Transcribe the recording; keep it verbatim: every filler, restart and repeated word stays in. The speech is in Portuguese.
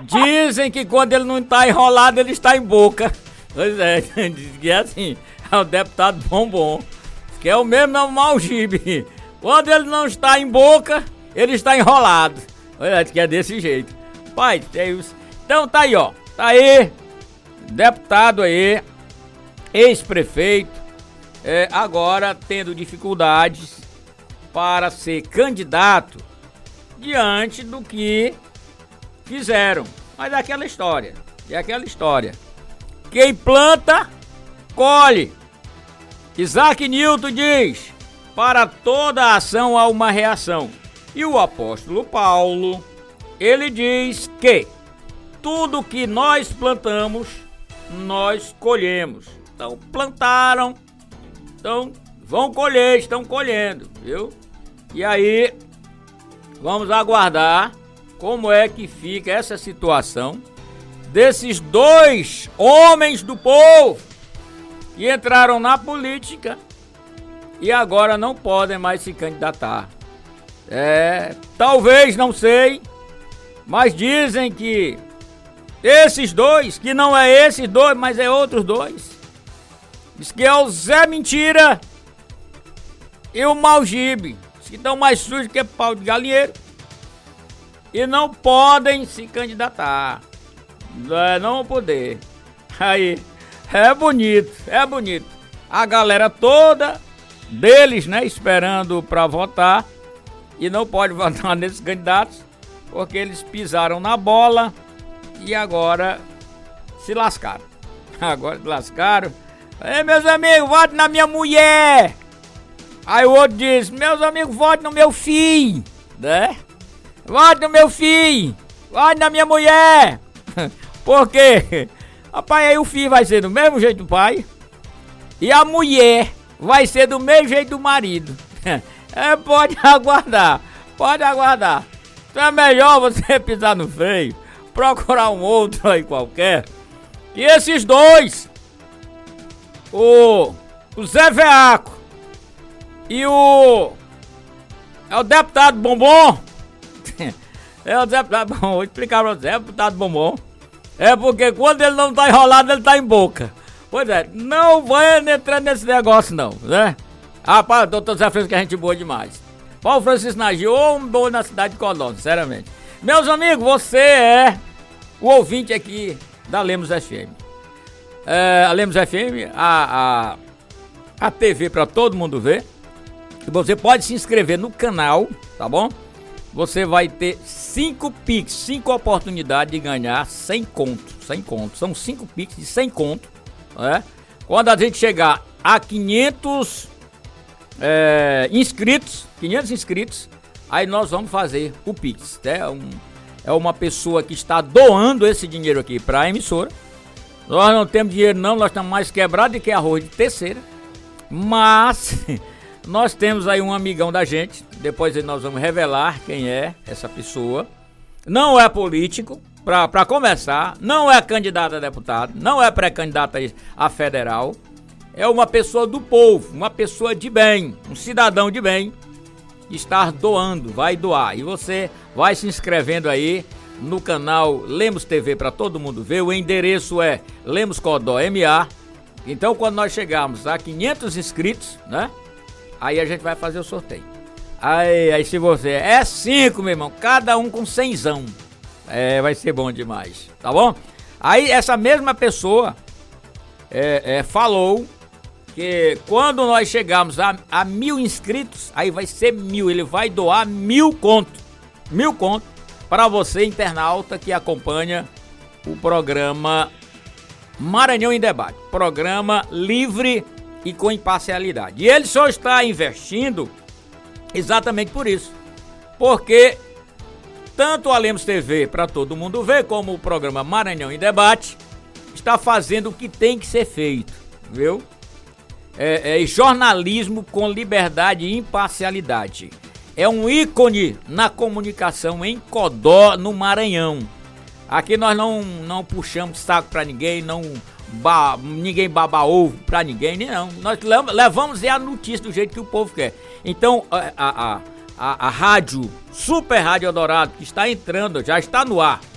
Dizem que quando ele não está enrolado, ele está em boca. Pois é, diz que é assim, é o deputado Bombom, que é o mesmo, é o Malgibe. Quando ele não está em boca, ele está enrolado. Pois é, diz que é desse jeito. Pai, é isso. Então tá aí, ó, tá aí, deputado aí, ex-prefeito, é, agora tendo dificuldades para ser candidato diante do que fizeram. Mas é aquela história, é aquela história. Quem planta, colhe. Isaac Newton diz, para toda ação há uma reação. E o apóstolo Paulo, ele diz que tudo que nós plantamos, nós colhemos. Então plantaram, então vão colher, estão colhendo, viu? E aí, vamos aguardar como é que fica essa situação desses dois homens do povo que entraram na política e agora não podem mais se candidatar. É, talvez, não sei, mas dizem que esses dois, que não é esses dois, mas é outros dois, diz que é o Zé Mentira e o Malgibe, que estão mais sujos que pau de galinheiro e não podem se candidatar. É, não vão poder. Aí, é bonito, é bonito. A galera toda deles, né, esperando pra votar e não pode votar nesses candidatos porque eles pisaram na bola e agora se lascaram. Agora se lascaram. Ei, meus amigos, vote na minha mulher. Aí o outro diz, meus amigos, vote no meu filho, né? Vote no meu filho, vote na minha mulher. Por quê? Rapaz, aí o filho vai ser do mesmo jeito do pai e a mulher vai ser do mesmo jeito do marido. É, pode aguardar, pode aguardar. Então é melhor você pisar no freio, procurar um outro aí qualquer. E esses dois, o, o Zé Veaco e o, é o deputado Bombom. É o deputado Bombom, vou explicar pra você, é o deputado Bombom. É porque quando ele não tá enrolado, ele tá em boca. Pois é, não vai entrar nesse negócio não, né? Rapaz, doutor Zé Francisco, que a gente boa demais. Paulo Francisco Nagi, ou um bom na cidade de Codó, sinceramente. Meus amigos, você é o ouvinte aqui da Lemos F M. É, a Lemos F M, a, a, a T V pra todo mundo ver. E você pode se inscrever no canal, tá bom? Você vai ter cinco Pix, cinco oportunidades de ganhar cem conto, cem conto. São cinco Pix de cem conto, né? Quando a gente chegar a quinhentos é, inscritos, quinhentos inscritos, aí nós vamos fazer o Pix, né? Um, é uma pessoa que está doando esse dinheiro aqui para a emissora. Nós não temos dinheiro não, nós estamos mais quebrados do que arroz de terceira, mas nós temos aí um amigão da gente, depois nós vamos revelar quem é essa pessoa. Não é político, pra, pra começar, não é candidato a deputado, não é pré-candidato a federal. É uma pessoa do povo, uma pessoa de bem, um cidadão de bem, estar doando, vai doar. E você vai se inscrevendo aí no canal Lemos T V para todo mundo ver. O endereço é Lemos Codó M A. Então quando nós chegarmos a quinhentos inscritos, né? Aí a gente vai fazer o sorteio. Aí, aí se você é cinco, meu irmão, cada um com cenzão. É, vai ser bom demais, tá bom? Aí essa mesma pessoa é, é, falou que quando nós chegarmos a, a mil inscritos, aí vai ser mil, ele vai doar mil conto, mil conto para você, internauta, que acompanha o programa Maranhão em Debate, programa livre e com imparcialidade. E ele só está investindo exatamente por isso, porque tanto a Lemos T V para todo mundo ver, como o programa Maranhão em Debate, está fazendo o que tem que ser feito, viu? É, é jornalismo com liberdade e imparcialidade. É um ícone na comunicação em Codó, no Maranhão. Aqui nós não, não puxamos saco pra ninguém, não ba, ninguém baba ovo pra ninguém, nem não. Nós levamos é a notícia do jeito que o povo quer. Então a, a, a, a, a rádio, Super Rádio Eldorado, que está entrando, já está no ar,